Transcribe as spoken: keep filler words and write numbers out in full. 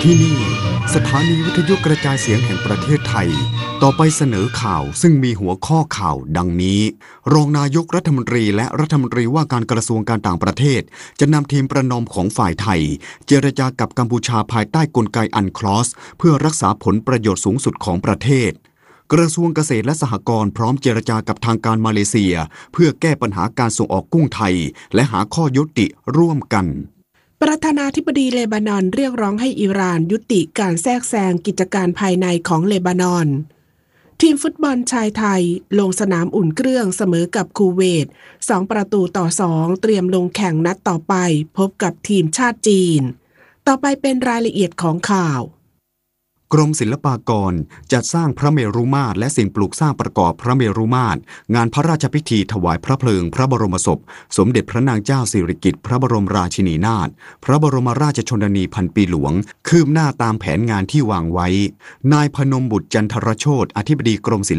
ที่นี่สถานีวิทยุกระจายเสียงแห่งประเทศไทยต่อไปเสนอข่าวซึ่งมีหัวข้อข่าวดังนี้รองนายกรัฐมนตรีและรัฐมนตรีว่าการกระทรวงการต่างประเทศจะนำทีมประนอมของฝ่ายไทยเจรจากับกัมพูชาภายใต้กลไกอันคลอสเพื่อรักษาผลประโยชน์สูงสุดของประเทศกระทรวงเกษตรและสหกรณ์พร้อมเจรจากับทางการมาเลเซียเพื่อแก้ปัญหาการส่งออกกุ้งไทยและหาข้อยุติร่วมกันประธานาธิบดีเลบานอนเรียกร้องให้อิหร่านยุติการแทรกแซงกิจการภายในของเลบานอนทีมฟุตบอลชายไทยลงสนามอุ่นเครื่องเสมอกับคูเวตสองประตูต่อสองเตรียมลงแข่งนัดต่อไปพบกับทีมชาติจีนต่อไปเป็นรายละเอียดของข่าวกรมศิลปากรจัดสร้างพระเมรุมาตรและสิ่งปลูกสร้างประกอบพระเมรุมาตรงานพระราชพิธีถวายพระเพลิงพระบรมศพสมเด็จพระนางเจ้าสิริกิติ์พระบรมราชินีนาถพระบรมราชชนนีพันปีหลวงคืบหน้าตามแผนงานที่วางไว้นายพนมบุตรจันทรโชติอธิบดีกรมศิล